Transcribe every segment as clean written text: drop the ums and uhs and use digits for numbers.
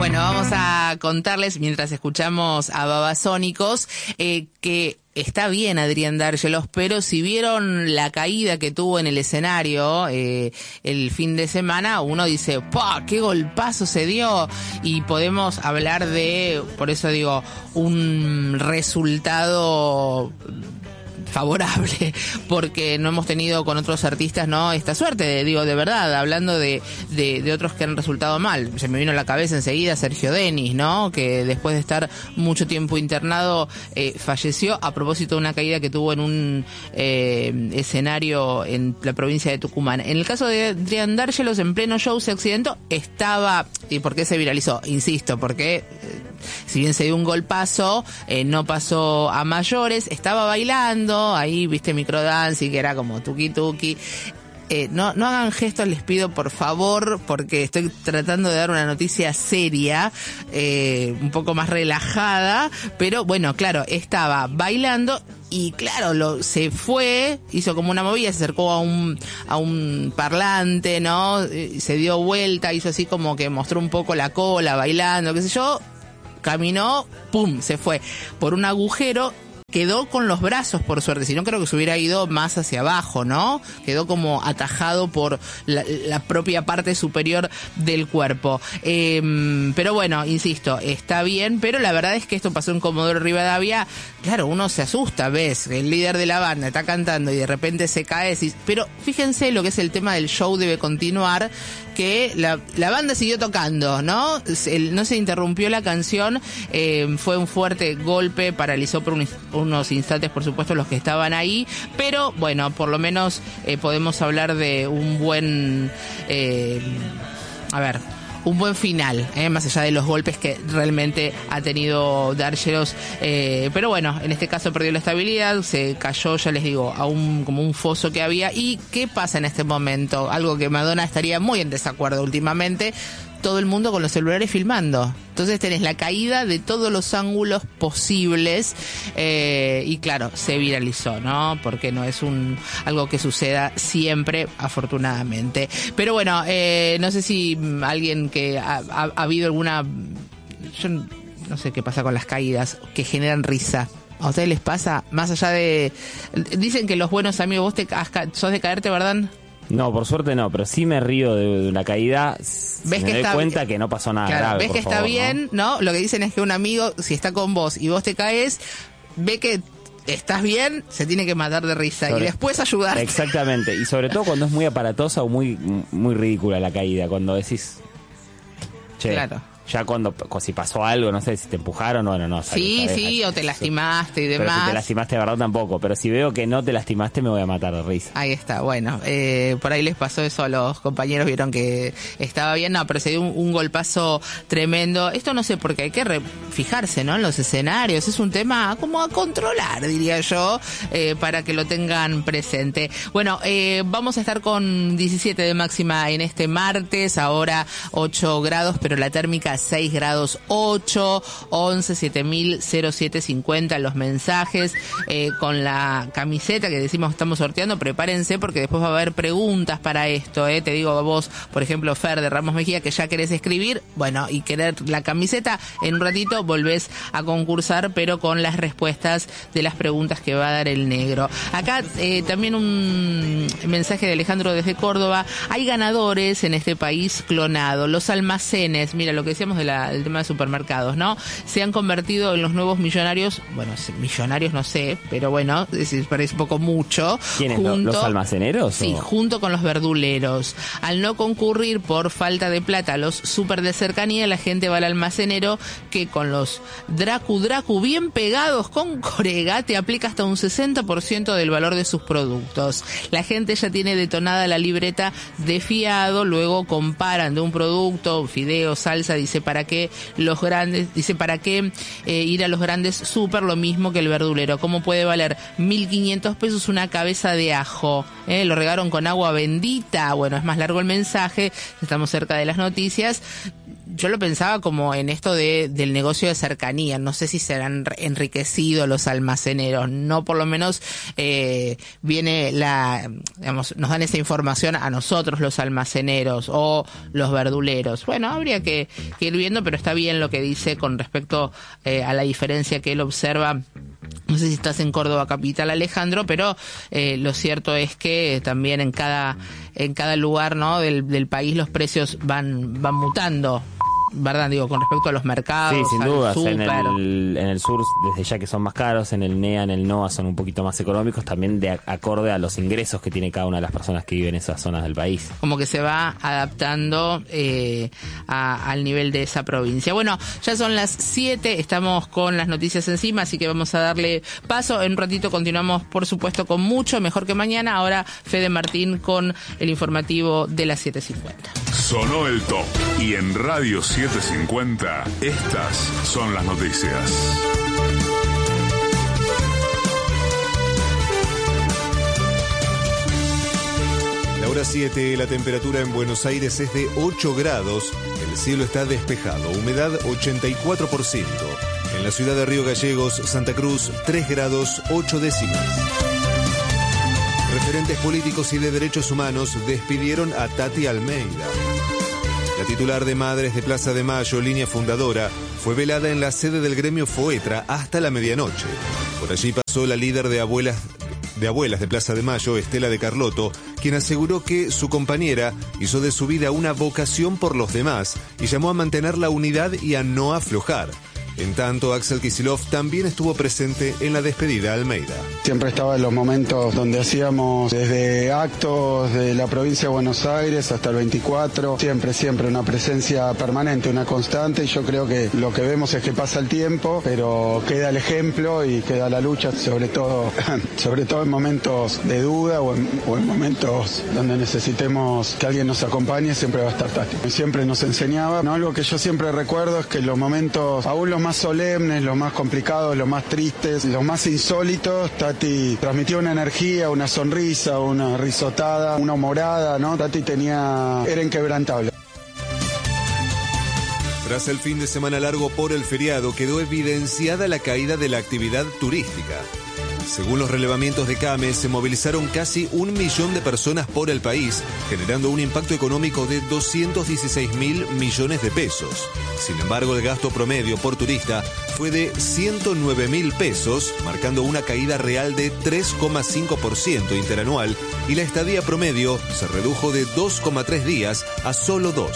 Bueno, vamos a contarles, mientras escuchamos a Babasónicos, que está bien Adrián Dárgelos, pero si vieron la caída que tuvo en el escenario el fin de semana, uno dice, ¡pah! ¡Qué golpazo se dio! Y podemos hablar de, por eso digo, un resultado favorable, porque no hemos tenido con otros artistas, ¿no?, esta suerte, digo, de verdad, hablando de otros que han resultado mal. Se me vino a la cabeza enseguida Sergio Denis, ¿no?, que después de estar mucho tiempo internado, falleció a propósito de una caída que tuvo en un escenario en la provincia de Tucumán. En el caso de Adrián Dárgelos, en pleno show se accidentó, estaba, ¿y por qué se viralizó? Insisto, porque si bien se dio un golpazo, no pasó a mayores, estaba bailando, ahí viste microdance y que era como tuki tuki. No hagan gestos, les pido por favor, porque estoy tratando de dar una noticia seria, un poco más relajada, pero bueno, claro, estaba bailando y claro, se fue, hizo como una movida, se acercó a un parlante, ¿no? Se dio vuelta, hizo así como que mostró un poco la cola bailando, qué sé yo, caminó, pum, se fue por un agujero. Quedó con los brazos, por suerte, si no creo que se hubiera ido más hacia abajo, ¿no? Quedó como atajado por la propia parte superior del cuerpo. Pero bueno, insisto, está bien, pero la verdad es que esto pasó en Comodoro Rivadavia. Claro, uno se asusta, ves, el líder de la banda está cantando y de repente se cae. Pero fíjense lo que es el tema del show debe continuar, que la banda siguió tocando, ¿no? No se interrumpió la canción, fue un fuerte golpe, paralizó por unos instantes, por supuesto, los que estaban ahí, pero bueno, por lo menos podemos hablar de un buen, un buen final, más allá de los golpes que realmente ha tenido Dárgelos, pero bueno, en este caso perdió la estabilidad, se cayó, ya les digo, a como un foso que había. ¿Y qué pasa en este momento? Algo que Madonna estaría muy en desacuerdo últimamente, todo el mundo con los celulares filmando. Entonces tenés la caída de todos los ángulos posibles, y claro, se viralizó, ¿no? Porque no es algo que suceda siempre, afortunadamente. Pero bueno, no sé si alguien que ha habido alguna... Yo no sé qué pasa con las caídas que generan risa. ¿A ustedes les pasa? Más allá de... Dicen que los buenos amigos, vos sos de caerte, ¿verdad? No, por suerte no, pero sí me río de una caída. ¿Ves que me doy cuenta que no pasó nada grave. Ves que está bien, ¿no? Lo que dicen es que un amigo, si está con vos y vos te caes, ve que estás bien, se tiene que matar de risa y después ayudar. Exactamente, y sobre todo cuando es muy aparatosa o muy ridícula la caída, cuando decís, che, claro. Ya si pasó algo, no sé, si te empujaron, bueno, no. Sí, o te lastimaste y demás. Pero si te lastimaste, de verdad, tampoco. Pero si veo que no te lastimaste, me voy a matar de risa. Ahí está, bueno. Por ahí les pasó eso a los compañeros, vieron que estaba bien. No, pero se dio un golpazo tremendo. Esto no sé, porque hay que fijarse, ¿no?, en los escenarios. Es un tema como a controlar, diría yo, para que lo tengan presente. Bueno, vamos a estar con 17 de máxima en este martes, ahora 8 grados, pero la térmica 6 grados 8, 11 7000-0750 los mensajes, con la camiseta que decimos que estamos sorteando. Prepárense porque después va a haber preguntas para esto, te digo a vos, por ejemplo, Fer de Ramos Mejía, que ya querés escribir, bueno, y querer la camiseta, en un ratito volvés a concursar, pero con las respuestas de las preguntas que va a dar el negro. Acá también un mensaje de Alejandro desde Córdoba. Hay ganadores en este país clonado. Los almacenes, mira lo que decíamos del tema de supermercados, ¿no? Se han convertido en los nuevos millonarios. Bueno, millonarios no sé, pero bueno, parece un poco mucho. ¿Quiénes? ¿Los almaceneros? Sí, junto con los verduleros. Al no concurrir por falta de plata a los super de cercanía, la gente va al almacenero, que con los Dracu bien pegados con Corega te aplica hasta un 60% del valor de sus productos. La gente ya tiene detonada la libreta de fiado, luego comparan de un producto, fideo, salsa, dice, ¿para qué ir a los grandes super? Lo mismo que el verdulero. ¿Cómo puede valer 1.500 pesos una cabeza de ajo? Lo regaron con agua bendita. Bueno, es más largo el mensaje, estamos cerca de las noticias. yo lo pensaba como en esto del negocio de cercanía. No sé si se han enriquecido los almaceneros. No, por lo menos viene digamos, nos dan esa información a nosotros los almaceneros o los verduleros. Bueno, habría que ir viendo, pero está bien lo que dice con respecto a la diferencia que él observa. No sé si estás en Córdoba capital, Alejandro, pero lo cierto es que también en cada lugar, ¿no?, del país los precios van mutando, ¿verdad? Digo, con respecto a los mercados. Sí, sin duda. En el sur, desde ya que son más caros, en el NEA, en el NOA son un poquito más económicos, también de acorde a los ingresos que tiene cada una de las personas que viven en esas zonas del país. Como que se va adaptando al nivel de esa provincia. Bueno, ya son las 7, estamos con las noticias encima, así que vamos a darle paso. En un ratito continuamos, por supuesto, con Mucho Mejor que Mañana. Ahora Fede Martín con el informativo de las 7:50. Sonó el top y en Radio 750 estas son las noticias. La hora 7, la temperatura en Buenos Aires es de 8 grados, el cielo está despejado, humedad 84%. En la ciudad de Río Gallegos, Santa Cruz, 3 grados 8 décimas. Referentes políticos y de derechos humanos despidieron a Tati Almeida. La titular de Madres de Plaza de Mayo, línea fundadora, fue velada en la sede del gremio FOETRA hasta la medianoche. Por allí pasó la líder de abuelas de Plaza de Mayo, Estela de Carlotto, quien aseguró que su compañera hizo de su vida una vocación por los demás y llamó a mantener la unidad y a no aflojar. En tanto, Axel Kicillof también estuvo presente en la despedida a Almeida. Siempre estaba en los momentos donde hacíamos desde actos de la provincia de Buenos Aires hasta el 24, siempre una presencia permanente, una constante, y yo creo que lo que vemos es que pasa el tiempo, pero queda el ejemplo y queda la lucha, sobre todo en momentos de duda o en momentos donde necesitemos que alguien nos acompañe, siempre va a estar Tati. Siempre nos enseñaba, ¿no? Algo que yo siempre recuerdo es que los momentos, aún los más solemnes, los más complicados, los más tristes, los más insólitos, Tati transmitía una energía, una sonrisa, una risotada, una humorada, ¿no? Tati era inquebrantable. Tras el fin de semana largo por el feriado, quedó evidenciada la caída de la actividad turística. Según los relevamientos de CAME, se movilizaron casi 1 millón de personas por el país, generando un impacto económico de 216.000 millones de pesos. Sin embargo, el gasto promedio por turista fue de 109.000 pesos, marcando una caída real de 3,5% interanual, y la estadía promedio se redujo de 2,3 días a solo 2.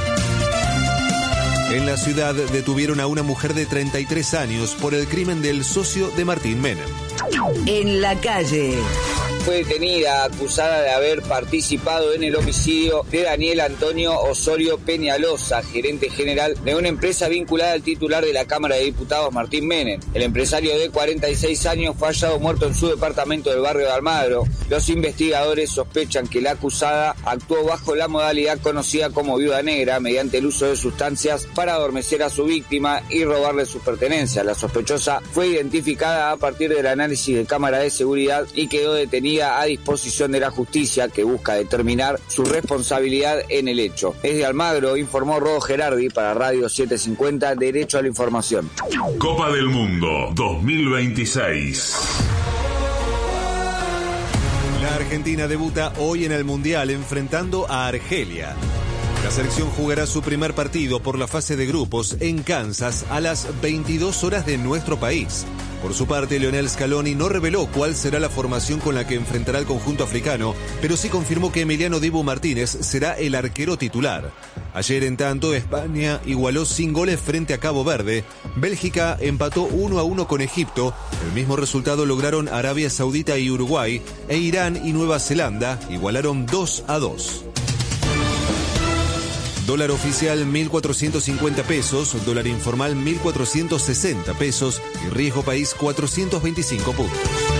En la ciudad detuvieron a una mujer de 33 años por el crimen del socio de Martín Menem. En la calle. Fue detenida, acusada de haber participado en el homicidio de Daniel Antonio Osorio Peñalosa, gerente general de una empresa vinculada al titular de la Cámara de Diputados, Martín Menem. El empresario de 46 años fue hallado muerto en su departamento del barrio de Almagro. Los investigadores sospechan que la acusada actuó bajo la modalidad conocida como viuda negra, mediante el uso de sustancias para adormecer a su víctima y robarle sus pertenencias. La sospechosa fue identificada a partir del análisis de cámara de seguridad y quedó detenida a disposición de la justicia, que busca determinar su responsabilidad en el hecho. Desde Almagro informó Rodo Gerardi para Radio 750, Derecho a la Información. Copa del Mundo 2026. La Argentina debuta hoy en el Mundial enfrentando a Argelia. La selección jugará su primer partido por la fase de grupos en Kansas a las 22 horas de nuestro país. Por su parte, Lionel Scaloni no reveló cuál será la formación con la que enfrentará el conjunto africano, pero sí confirmó que Emiliano Dibu Martínez será el arquero titular. Ayer, en tanto, España igualó sin goles frente a Cabo Verde. Bélgica empató 1-1 con Egipto. El mismo resultado lograron Arabia Saudita y Uruguay, e Irán y Nueva Zelanda igualaron 2-2. Dólar oficial 1.450 pesos, dólar informal 1.460 pesos y riesgo país 425 puntos.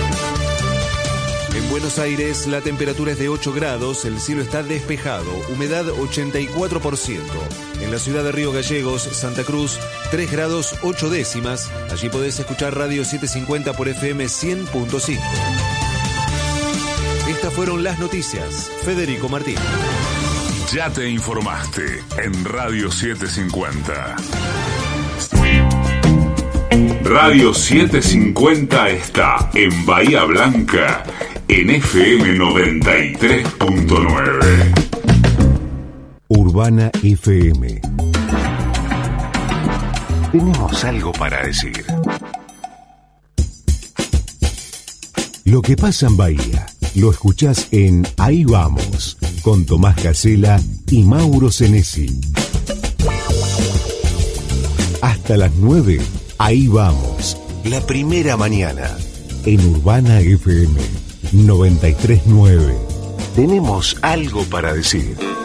En Buenos Aires la temperatura es de 8 grados, el cielo está despejado, humedad 84%. En la ciudad de Río Gallegos, Santa Cruz, 3 grados 8 décimas. Allí podés escuchar Radio 750 por FM 100.5. Estas fueron las noticias. Federico Martín. Ya te informaste en Radio 750. Radio 750 está en Bahía Blanca en FM 93.9. Urbana FM. Tenemos algo para decir. Lo que pasa en Bahía, lo escuchás en Ahí Vamos, con Tomás Casela y Mauro Senesi. Hasta las 9, Ahí Vamos, la primera mañana, en Urbana FM 93.9. Tenemos algo para decir.